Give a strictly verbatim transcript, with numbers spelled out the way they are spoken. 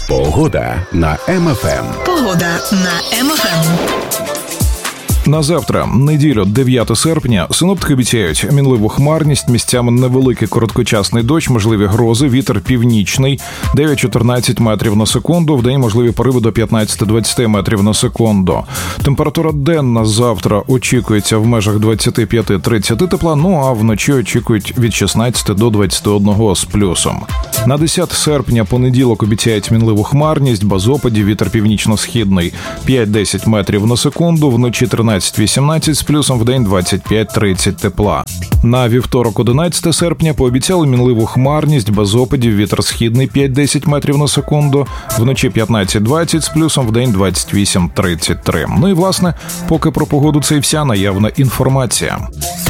Погода на Ем Еф Ем. Погода на Ем Еф Ем. На завтра, неділю, дев'яте серпня, синоптики обіцяють мінливу хмарність, місцями невеликий короткочасний дощ, можливі грози, вітер північний, дев'ять-чотирнадцять метрів на секунду, вдень можливі пориви до п'ятнадцять-двадцять метрів на секунду. Температура денна завтра очікується в межах двадцять п'ять-тридцять тепла, ну а вночі очікують від шістнадцять до двадцяти одного з плюсом. На десяте серпня, понеділок, обіцяють мінливу хмарність, без опадів, вітер північно-східний п'ять-десять метрів на секунду, вночі тринадцять-вісімнадцять з плюсом, вдень двадцять п'ять-тридцять тепла. На вівторок, одинадцяте серпня, пообіцяли мінливу хмарність, без опадів, вітер східний п'ять-десять метрів на секунду, вночі п'ятнадцять-двадцять з плюсом, вдень двадцять вісім-тридцять три. Ну і, власне, поки про погоду це і вся наявна інформація.